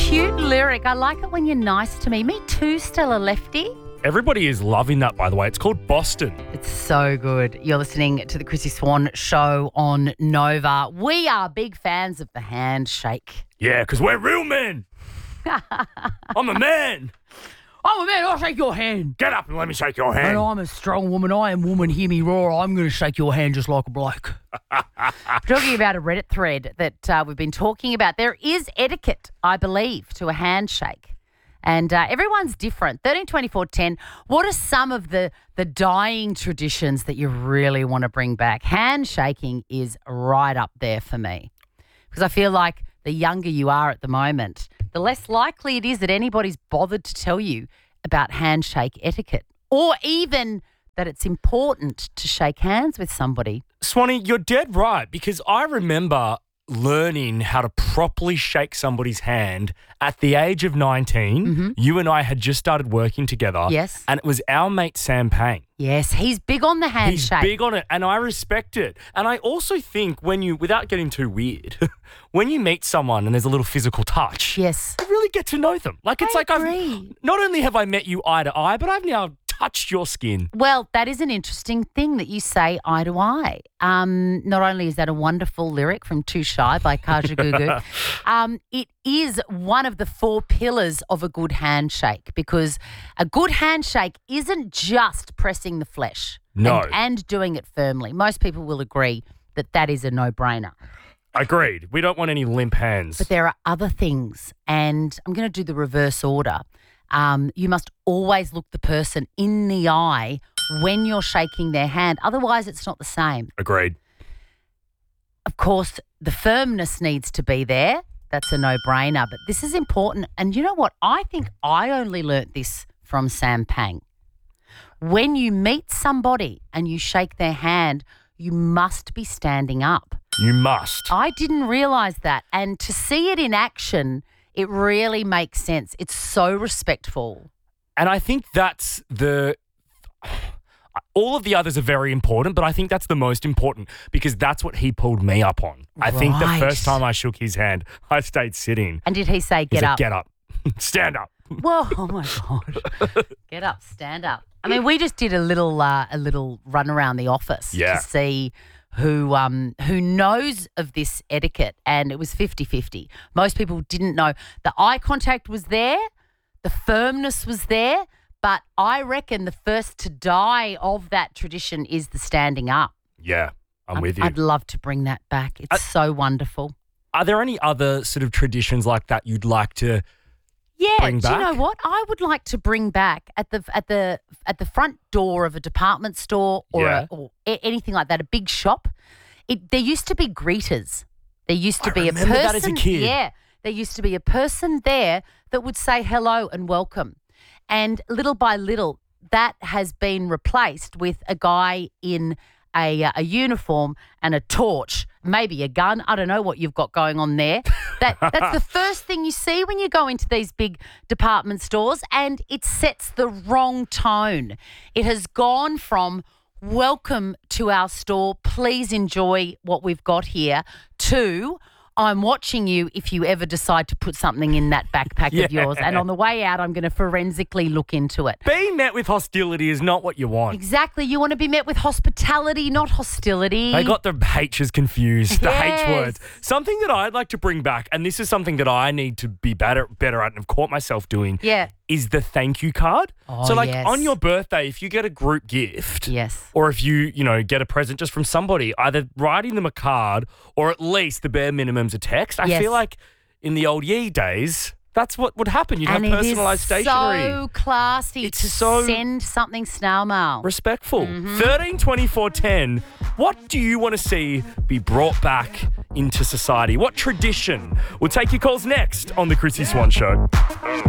cute lyric. I like it when you're nice to me. Me too, Stella Lefty. Everybody is loving that, by the way. It's called Boston. It's so good. You're listening to the Chrissy Swan Show on Nova. We are big fans of the handshake. Yeah, because we're real men. I'm a man. I'm a man, I'll shake your hand. Get up and let me shake your hand. And I'm a strong woman. I am woman, hear me roar. I'm going to shake your hand just like a bloke. Talking about a Reddit thread that we've been talking about. There is etiquette, I believe, to a handshake. And everyone's different. 13, 24, 10. What are some of the dying traditions that you really want to bring back? Handshaking is right up there for me. Because I feel like the younger you are at the moment, the less likely it is that anybody's bothered to tell you about handshake etiquette or even that it's important to shake hands with somebody. Swanee, you're dead right, because I remember learning how to properly shake somebody's hand at the age of 19. Mm-hmm. You and I had just started working together. Yes. And it was our mate Sam Pang. Yes, he's big on the handshake. He's big on it, and I respect it. And I also think when you, without getting too weird, when you meet someone and there's a little physical touch, yes, you really get to know them. Like it's I like agree. not only have I met you eye to eye, but I've now touched your skin. Well, that is an interesting thing that you say eye to eye. Not only is that a wonderful lyric from Too Shy by Kajagoogoo, it is one of the 4 pillars of a good handshake, because a good handshake isn't just pressing the flesh and doing it firmly. Most people will agree that that is a no-brainer. Agreed. We don't want any limp hands. But there are other things, and I'm going to do the reverse order. You must always look the person in the eye when you're shaking their hand. Otherwise, it's not the same. Agreed. Of course, the firmness needs to be there. That's a no-brainer. But this is important. And you know what? I think I only learnt this from Sam Pang. When you meet somebody and you shake their hand, you must be standing up. You must. I didn't realise that. And to see it in action, it really makes sense. It's so respectful. And I think that's all of the others are very important, but I think that's the most important because that's what he pulled me up on. I think the first time I shook his hand, I stayed sitting. And did he say, get up? Get up. Stand up. Whoa, oh my God. Get up, stand up. I mean, we just did a little run around the office to see who knows of this etiquette, and it was 50-50. Most people didn't know. The eye contact was there, the firmness was there, but I reckon the first to die of that tradition is the standing up. Yeah, I'm with you. I'd love to bring that back. It's so wonderful. Are there any other sort of traditions like that you'd like to bring back? Do you know what? I would like to bring back at the front door of a department store or anything like that, a big shop. There used to be greeters. There used to be a person. That as a kid. Yeah, there used to be a person there that would say hello and welcome, and little by little, that has been replaced with a guy in a uniform and a torch, maybe a gun. I don't know what you've got going on there. That's the first thing you see when you go into these big department stores, and it sets the wrong tone. It has gone from welcome to our store, please enjoy what we've got here, to I'm watching you if you ever decide to put something in that backpack of yours. And on the way out, I'm going to forensically look into it. Being met with hostility is not what you want. Exactly. You want to be met with hospitality, not hostility. They got the H's confused, the H words. Something that I'd like to bring back, and this is something that I need to be better at and have caught myself doing, is the thank you card. Oh, so on your birthday, if you get a group gift, or if you get a present just from somebody, either writing them a card or at least the bare minimum's a text. I feel like in the old ye days, that's what would happen. You'd have personalised stationery. So classy to send something snail mail. Respectful. 13 24 10. What do you want to see be brought back into society? What tradition? We'll take your calls next on The Chrissy Swan Show.